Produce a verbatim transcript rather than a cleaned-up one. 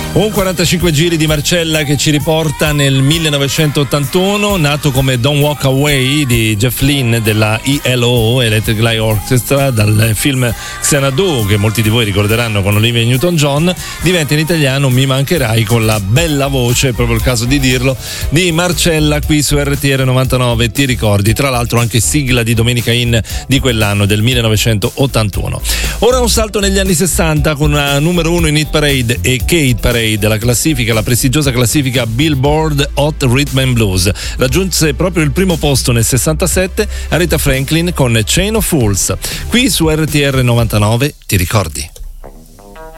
Un quarantacinque giri di Marcella che ci riporta nel millenovecentottantuno, nato come Don't Walk Away di Jeff Lynne della E L O, Electric Light Orchestra, dal film Xanadu, che molti di voi ricorderanno con Olivia Newton-John, diventa in italiano Mi mancherai, con la bella voce, è proprio il caso di dirlo, di Marcella qui su R T R novantanove. Ti ricordi? Tra l'altro anche sigla di Domenica In di quell'anno, del millenovecentottantuno. Ora un salto negli anni sessanta con una numero uno in Hit Parade e che Hit Parade, la classifica, la prestigiosa classifica Billboard Hot Rhythm and Blues. Raggiunse proprio il primo posto nel sessantasette Aretha Franklin con Chain of Fools. Qui su R T R novantanove. Ti ricordi?